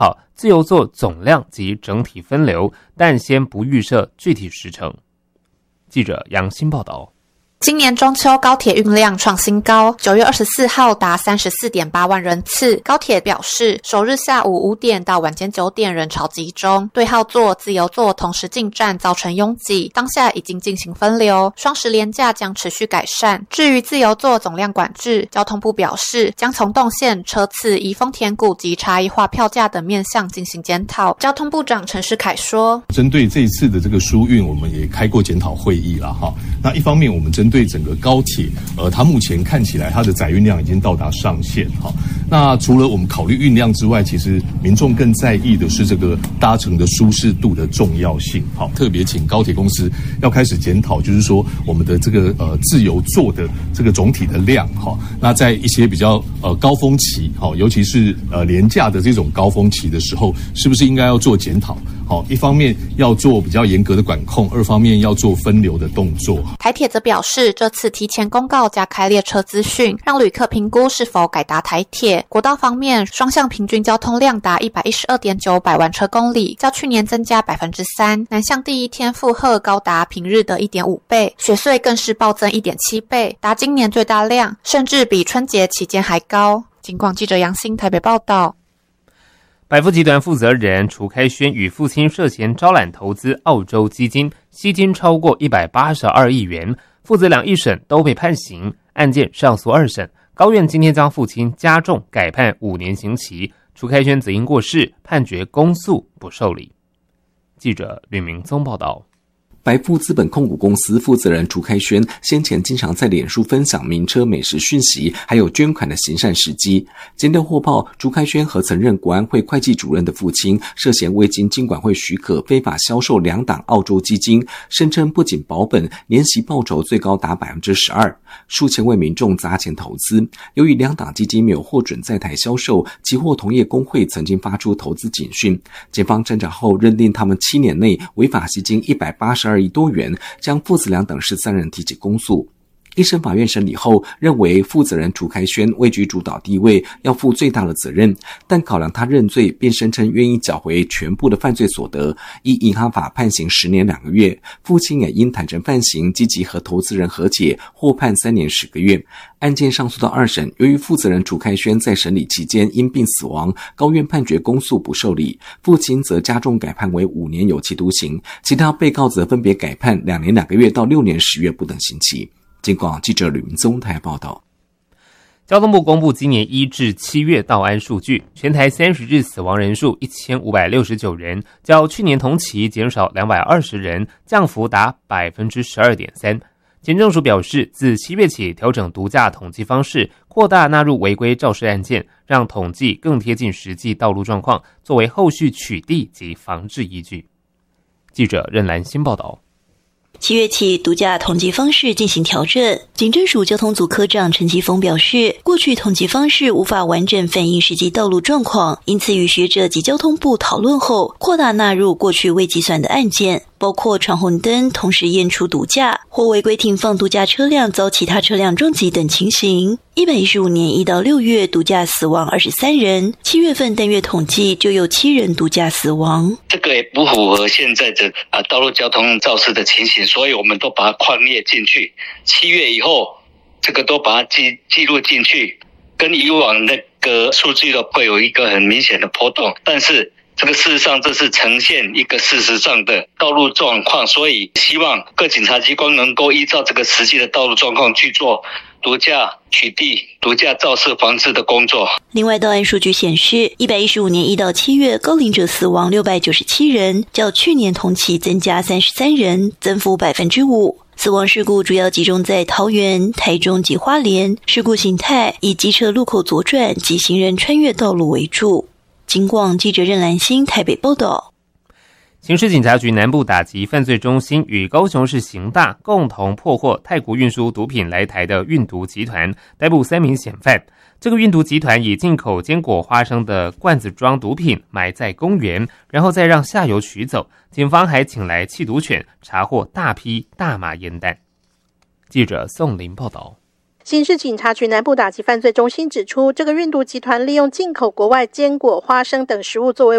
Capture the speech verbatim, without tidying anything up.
好自由座总量及整体分流，但先不预设具体时程。记者杨欣报道。 今年中秋高铁运量创新高，九月二十四号达 三十四点八万人次。高铁表示，首日下午五点到晚间九点人潮集中，对号座、自由座同时进站造成拥挤，当下已经进行分流，双十连假将持续改善。至于自由座总量管制，交通部表示，将从动线、车次、移风填谷及差异化票价等面向进行检讨。交通部长陈世凯说， 针对这一次的这个疏运，我们也开过检讨会议了哈。那一方面，我们针对整个高铁，呃，它目前看起来它的载运量已经到达上限哈。那除了我们考虑运量之外，其实民众更在意的是这个搭乘的舒适度的重要性。好，特别请高铁公司要开始检讨，就是说我们的这个呃自由座的这个总体的量哈。那在一些比较呃高峰期，好，尤其是呃廉价的这种高峰期的时候，是不是应该要做检讨？好，一方面要做比较严格的管控，二方面要做分流的动作。 台铁则表示，这次提前公告加开列车资讯，让旅客评估是否改搭台铁。国道方面，双向平均交通量达 一百一十二点九百万车公里，较去年增加 百分之三。南向第一天负荷高达平日的 一点五倍，雪隧更是暴增 一点七倍，达今年最大量，甚至比春节期间还高。警广记者杨欣台北报道。 百富集团负责人楚开轩与父亲涉嫌招揽投资澳洲基金，吸金超过一百八十二亿元，父子俩一审都被判刑，案件上诉二审，高院今天将父亲加重改判五年刑期，楚开轩则因过世，判决公诉不受理。记者吕明宗报道。 百富资本控股公司负责人楚开轩先前经常在脸书分享名车美食讯息，还有捐款的行善事迹。检调获报，楚开轩和曾任国安会会计主任的父亲涉嫌未经金管会许可非法销售两档澳洲基金，声称不仅保本，年息报酬最高达 百分之十二， 数千位民众砸钱投资。由于两档基金没有获准在台销售，期货同业公会曾经发出投资警讯，检方侦查后认定他们七年内违法吸金一百八十二亿多元，将父子俩等十三人提起公诉。一审法院审理后认为，负责人楚开轩位居主导地位，要负最大的责任，但考量他认罪，便声称愿意缴回全部的犯罪所得，依银行法判刑十年两个月。父亲也因坦诚犯行，积极和投资人和解，获判三年十个月。案件上诉到二审，由于负责人楚开轩在审理期间因病死亡，高院判决公诉不受理，父亲则加重改判为五年有期徒刑，其他被告则分别改判两年两个月到六年十月不等刑期。警广记者吕明宗台报道。 交通部公布今年一至七月道安数据，全台三十日死亡人数一千五百六十九人，较去年同期减少两百二十人，降幅达 百分之十二点三。检政署表示，自七月起调整毒驾统计方式，扩大纳入违规肇事案件，让统计更贴近实际道路状况，作为后续取缔及防治依据。记者任兰新报道。 七月起，毒驾统计方式进行调整。警政署交通组科长陈其峰表示，过去统计方式无法完整反映实际道路状况，因此与学者及交通部讨论后，扩大纳入过去未计算的案件，包括闯红灯、同时验出毒驾或违规停放毒驾车辆遭其他车辆撞击等情形。一百一十五年一到六月毒驾死亡二十三人，七月份单月统计就有七人毒驾死亡。 这个也不符合现在的啊道路交通肇事的情形，所以我们都把它框列进去。七月以后，这个都把它记记录进去，跟以往那个数据都会有一个很明显的波动，但是这个事实上这是呈现一个事实上的道路状况，所以希望各检察机关能够依照这个实际的道路状况去做毒驾取缔、毒驾肇事防治的工作。 另外，道安数据显示，一百一十五年一到七月高龄者死亡六百九十七人，较去年同期增加三十三人，增幅 百分之五。死亡事故主要集中在桃园、台中及花莲，事故形态以机车路口左转及行人穿越道路为主。警广记者任兰心台北报道。 刑事警察局南部打击犯罪中心与高雄市刑大共同破获泰国运输毒品来台的运毒集团，逮捕三名嫌犯。这个运毒集团以进口坚果花生的罐子装毒品埋在公园，然后再让下游取走。警方还请来缉毒犬，查获大批大麻烟弹。记者宋林报道。 刑事警察局南部打击犯罪中心指出，这个运毒集团利用进口国外坚果、花生等食物作为